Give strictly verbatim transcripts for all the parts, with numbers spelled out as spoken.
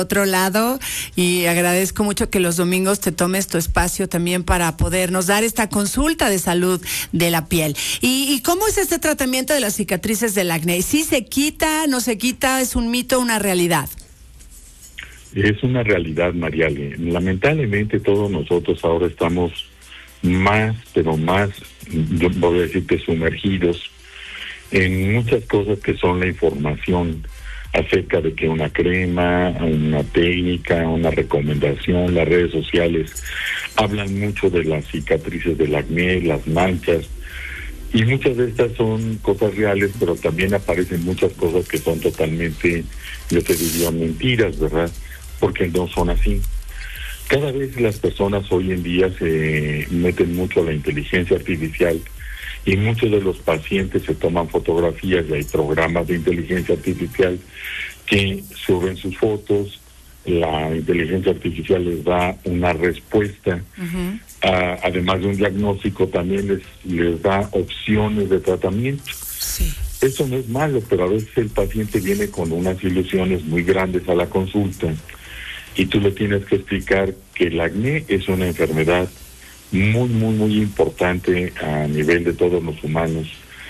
Otro lado, y agradezco mucho que los domingos te tomes tu espacio también para podernos dar esta consulta de salud de la piel. ¿Y, y cómo es este tratamiento de las cicatrices del acné? ¿Sí se quita, no se quita, es un mito, una realidad? Es una realidad, Mariale. Lamentablemente todos nosotros ahora estamos más, pero más, yo voy a decirte, sumergidos en muchas cosas que son la información acerca de que una crema, una técnica, una recomendación. Las redes sociales hablan mucho de las cicatrices del acné, las manchas, y muchas de estas son cosas reales, pero también aparecen muchas cosas que son totalmente, yo te diría, mentiras, ¿verdad? Porque no son así. Cada vez las personas hoy en día se meten mucho a la inteligencia artificial, y muchos de los pacientes se toman fotografías, y hay programas de inteligencia artificial que suben sus fotos, la inteligencia artificial les da una respuesta, uh-huh. uh, además de un diagnóstico también les, les da opciones de tratamiento. Sí. Eso no es malo, pero a veces el paciente viene con unas ilusiones muy grandes a la consulta, y tú le tienes que explicar que el acné es una enfermedad muy, muy, muy importante a nivel de todos los humanos,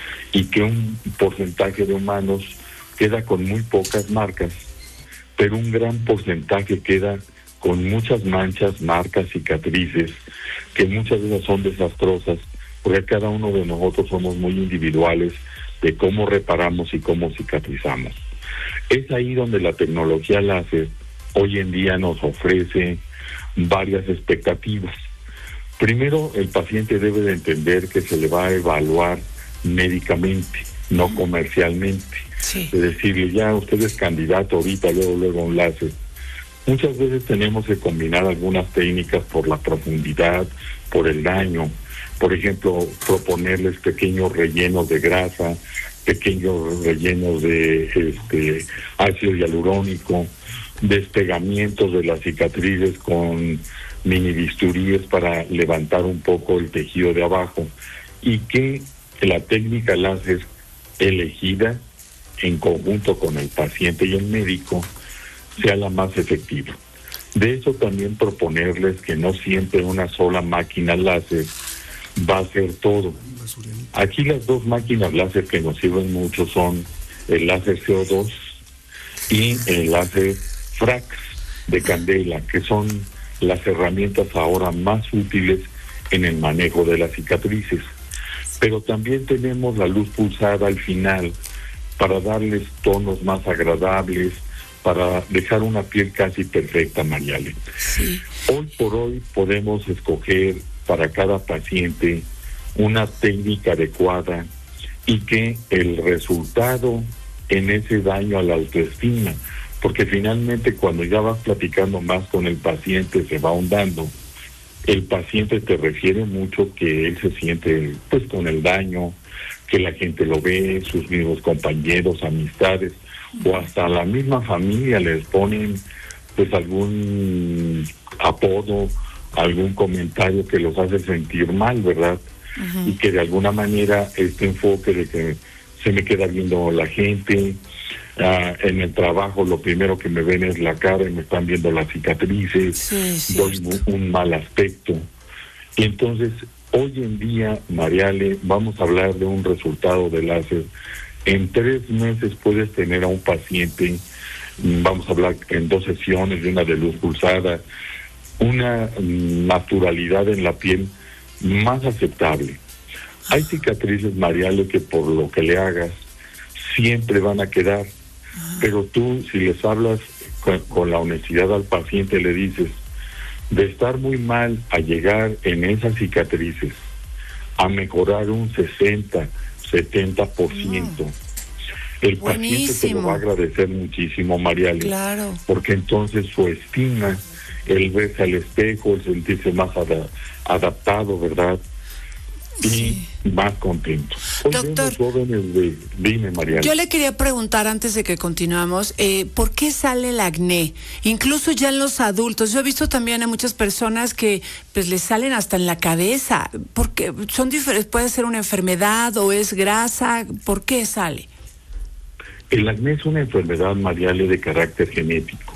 y que un porcentaje de humanos queda con muy pocas marcas, pero un gran porcentaje queda con muchas manchas, marcas, cicatrices, que muchas veces son desastrosas, porque cada uno de nosotros somos muy individuales de cómo reparamos y cómo cicatrizamos. Es ahí donde la tecnología láser hoy en día nos ofrece varias expectativas. Primero, el paciente debe de entender que se le va a evaluar médicamente, no comercialmente. Sí. Es decir, ya usted es candidato ahorita, luego, luego un láser. Muchas veces tenemos que combinar algunas técnicas por la profundidad, por el daño. Por ejemplo, proponerles pequeños rellenos de grasa, pequeños rellenos de este ácido hialurónico, despegamientos de las cicatrices con mini bisturíes para levantar un poco el tejido de abajo, y que la técnica láser elegida en conjunto con el paciente y el médico sea la más efectiva. De eso también proponerles que no siempre una sola máquina láser va a hacer todo. Aquí las dos máquinas láser que nos sirven mucho son el láser C O dos y el láser Frax de candela, que son las herramientas ahora más útiles en el manejo de las cicatrices. Pero también tenemos la luz pulsada al final para darles tonos más agradables, para dejar una piel casi perfecta, Mariale. Sí. Hoy por hoy podemos escoger para cada paciente una técnica adecuada, y que el resultado en ese daño a la autoestima, porque finalmente cuando ya vas platicando más con el paciente, se va ahondando, el paciente te refiere mucho que él se siente pues con el daño, que la gente lo ve, sus mismos compañeros, amistades, o hasta la misma familia les ponen pues algún apodo, algún comentario que los hace sentir mal, ¿verdad? Uh-huh. Y que de alguna manera este enfoque de que se me queda viendo la gente, uh, en el trabajo lo primero que me ven es la cara y me están viendo las cicatrices, sí, doy un, un mal aspecto. Y entonces, hoy en día, Mariale, vamos a hablar de un resultado de láser. En tres meses puedes tener a un paciente, vamos a hablar en dos sesiones, de una de luz pulsada, una naturalidad en la piel más aceptable. Hay cicatrices, Mariale, que por lo que le hagas siempre van a quedar, pero tú, si les hablas con, con la honestidad al paciente, le dices, de estar muy mal a llegar en esas cicatrices a mejorar un sesenta, setenta por ciento, el Buenísimo. paciente te lo va a agradecer muchísimo, Mariale. Claro. Porque entonces su estima, el verse al espejo, el sentirse más ad- adaptado, ¿verdad? Y sí, más contento. Hoy Doctor, jóvenes de... Dime, Mariana. Yo le quería preguntar antes de que continuamos, eh, ¿por qué sale el acné? Incluso ya en los adultos. Yo he visto también a muchas personas que pues les salen hasta en la cabeza. Porque son diferentes, puede ser una enfermedad o es grasa. ¿Por qué sale? El acné es una enfermedad, Mariale, de carácter genético.